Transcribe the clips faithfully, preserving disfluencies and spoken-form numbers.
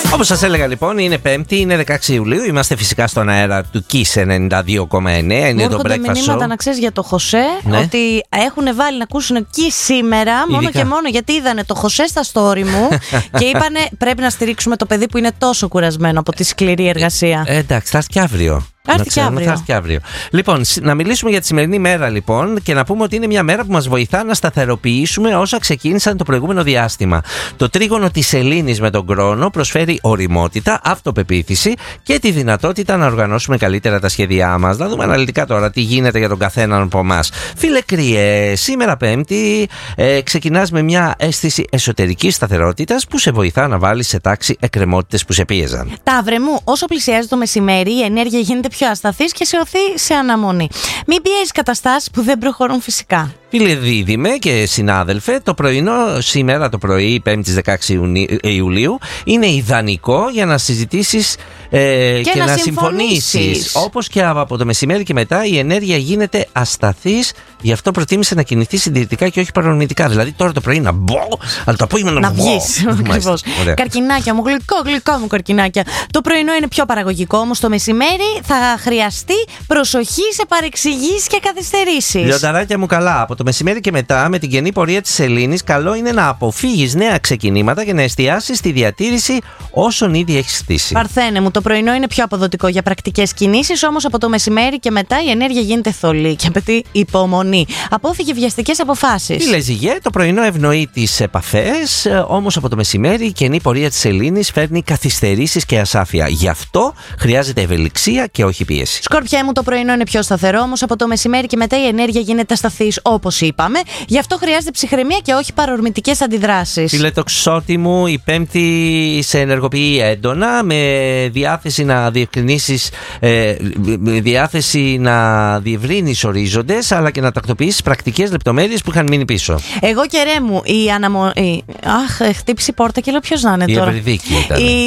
Όπως σας έλεγα λοιπόν, είναι Πέμπτη, είναι δεκαέξι Ιουλίου. Είμαστε φυσικά στον αέρα του Kiss ενενήντα δύο κόμμα εννέα. Είναι το Breakfast Show. Μηνύματα να ξέρεις για το Χωσέ, ναι, ότι έχουν βάλει να ακούσουν Kiss σήμερα, ειδικά, μόνο και μόνο γιατί είδανε το Χωσέ στα story μου και είπανε πρέπει να στηρίξουμε το παιδί που είναι τόσο κουρασμένο από τη σκληρή εργασία. Ε, εντάξει, θα έρθει και αύριο. Έρθει και, και αύριο. Λοιπόν, να μιλήσουμε για τη σημερινή μέρα λοιπόν και να πούμε ότι είναι μια μέρα που μας βοηθά να σταθεροποιήσουμε όσα ξεκίνησαν το προηγούμενο διάστημα. Το τρίγωνο της Σελήνης με τον Κρόνο προσφέρει ωριμότητα, αυτοπεποίθηση και τη δυνατότητα να οργανώσουμε καλύτερα τα σχέδιά μας. Να δούμε αναλυτικά τώρα τι γίνεται για τον καθέναν από εμάς. Φίλε Κρυέ, σήμερα Πέμπτη ε, ξεκινάς με μια αίσθηση εσωτερικής σταθερότητας που σε βοηθά να βάλεις σε τάξη εκκρεμότητες που σε πίεζαν. Ταύρε μου, όσο πλησιάζει το μεσημέρι, η ενέργεια γίνεται πιο ασταθής και σε οθεί σε αναμονή. Μην πιέζεις καταστάσεις που δεν προχωρούν φυσικά. Φίλε Δίδυμε και συνάδελφε, το πρωινό σήμερα το πρωί, Πέμπτη δεκαέξι Ιουλίου, είναι ιδανικό για να συζητήσεις ε, και, και να, να συμφωνήσεις. Όπως και από το μεσημέρι και μετά η ενέργεια γίνεται ασταθής, γι' αυτό προτίμησε να κινηθείς συντηρητικά και όχι παρορμητικά. Δηλαδή τώρα το πρωί να μπω, αλλά το απόγευμα να, να βγεις. Καρκινάκια μου, γλυκό, γλυκό μου καρκινάκια. Το πρωινό είναι πιο παραγωγικό, όμως το μεσημέρι θα χρειαστεί προσοχή σε παρεξηγήσεις και καθυστερήσεις. Λιονταράκια μου, καλά. Από το μεσημέρι και μετά, με την κενή πορεία της Σελήνης, καλό είναι να αποφύγεις νέα ξεκινήματα και να εστιάσεις στη διατήρηση όσων ήδη έχεις στήσει. Παρθένε μου, το πρωινό είναι πιο αποδοτικό για πρακτικές κινήσεις, όμως από το μεσημέρι και μετά η ενέργεια γίνεται θολή και απαιτεί υπομονή. Απόφυγε βιαστικές αποφάσεις. Τι λες, Ζυγέ, το πρωινό ευνοεί τις επαφές, όμως από το μεσημέρι η κενή πορεία της Σελήνης φέρνει καθυστερήσεις και ασάφεια. Γι' αυτό χρειάζεται ευελιξία και όχι πίεση. Σκορπιέ μου, το πρωινό είναι πιο σταθερό, όμως από το μεσημέρι και μετά η ενέργεια γίνεται ασταθής, όπως είπαμε. Γι' αυτό χρειάζεται ψυχραιμία και όχι παρορμητικές αντιδράσεις. Φίλε τοξότη μου, η Πέμπτη σε ενεργοποιεί έντονα, με διάθεση να διευκρινίσεις, ε, με διάθεση να διευρύνεις ορίζοντες, αλλά και να τακτοποιήσεις πρακτικές λεπτομέρειες που είχαν μείνει πίσω. Εγώ και ρε μου, η αναμο... Η... Αχ, χτύπησε η πόρτα και λέω ποιος να είναι η τώρα. Ευρυδίκη ήταν. Η...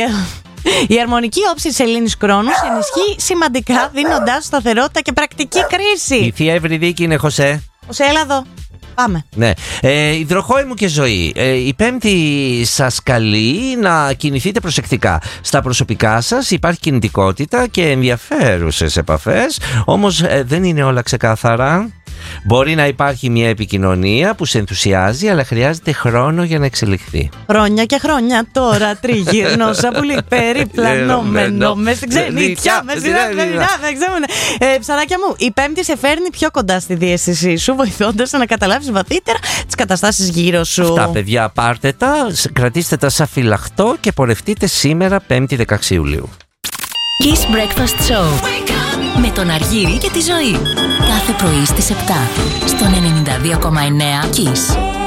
Η αρμονική όψη της Σελήνης Κρόνους ενισχύει σημαντικά, δίνοντάς σταθερότητα και πρακτική κρίση. Η θεία Ευρυδίκη είναι, Χωσέ. Χωσέ, έλα εδώ. Πάμε. Ναι. Ε, υδροχόη μου και ζωή. Ε, η Πέμπτη σας καλεί να κινηθείτε προσεκτικά. Στα προσωπικά σας υπάρχει κινητικότητα και ενδιαφέρουσες επαφές, όμως ε, δεν είναι όλα ξεκάθαρα. Μπορεί να υπάρχει μια επικοινωνία που σε ενθουσιάζει, αλλά χρειάζεται χρόνο για να εξελιχθεί. Χρόνια και χρόνια τώρα τριγύρνω σαν πουλί περιπλανόμενο μες στην ξενιτιά, μες στην ε, ψαράκια μου, η Πέμπτη σε φέρνει πιο κοντά στη διαίσθησή σου, βοηθώντας να καταλάβεις βαθύτερα τις καταστάσεις γύρω σου. Αυτά, παιδιά, πάρτε τα, κρατήστε τα σαν φυλαχτό και πορευτείτε σήμερα Πέμπτη δεκαέξι Ιουλίου. Kiss Breakfast Show με τον Αργύρη και τη Ζωή. Κάθε πρωί στις επτά στον ενενήντα δύο κόμμα εννέα Kiss.